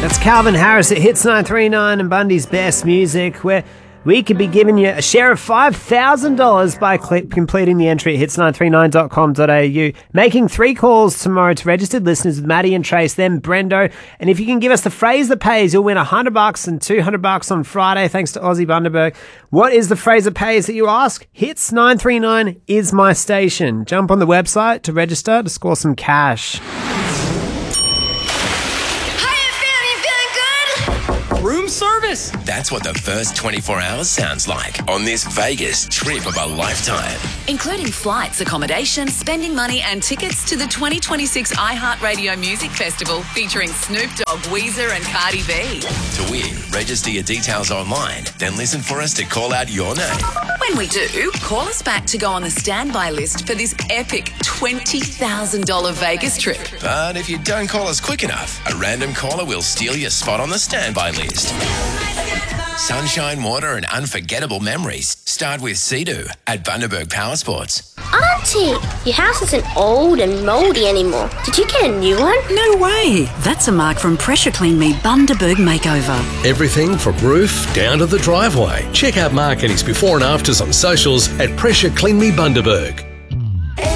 That's Calvin Harris at Hits 939 and Bundy's Best Music, where we could be giving you a share of $5,000 by completing the entry at hits939.com.au. Making 3 calls tomorrow to registered listeners with Maddie and Trace, then Brendo. And if you can give us the phrase that pays, you'll win $100 and $200 on Friday, thanks to Ozzy Bundaberg. What is the phrase that pays that you ask? Hits 939 is my station. Jump on the website to register to score some cash. Room service. That's what the first 24 hours sounds like on this Vegas trip of a lifetime. Including flights, accommodation, spending money and tickets to the 2026 iHeartRadio Music Festival featuring Snoop Dogg, Weezer and Cardi B. To win, register your details online, then listen for us to call out your name. When we do, call us back to go on the standby list for this epic $20,000 Vegas trip. But if you don't call us quick enough, a random caller will steal your spot on the standby list. Sunshine, water and unforgettable memories start with Sea-Doo at Bundaberg Power Sports. Auntie, your house isn't old and mouldy anymore. Did you get a new one? No way. That's a mark from Pressure Clean Me Bundaberg Makeover. Everything from roof down to the driveway. Check out Mark and his before and afters on socials at Pressure Clean Me Bundaberg.